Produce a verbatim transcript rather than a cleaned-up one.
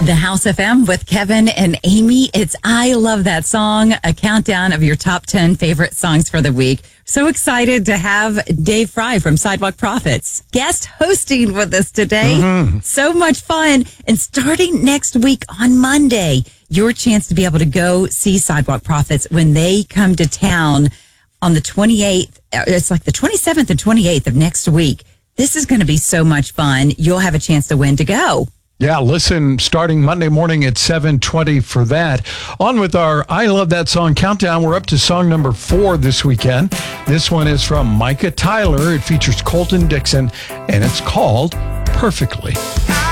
The House F M with Kevin and Amy. It's I Love That Song, a countdown of your top ten favorite songs for the week. So excited to have Dave Fry from Sidewalk Prophets guest hosting with us today. Mm-hmm. So much fun. And starting next week on Monday, your chance to be able to go see Sidewalk Prophets when they come to town on the twenty-eighth. It's like the twenty-seventh and twenty-eighth of next week. This is going to be so much fun. You'll have a chance to win to go. Yeah, listen, starting Monday morning at seven twenty for that. On with our I Love That Song countdown. We're up to song number four this weekend. This one is from Micah Tyler. It features Colton Dixon, and it's called Perfectly.